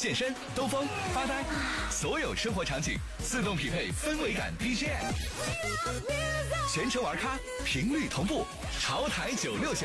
健身、兜风、发呆，所有生活场景自动匹配氛围感 BGM， 全程玩咖，频率同步，潮台969。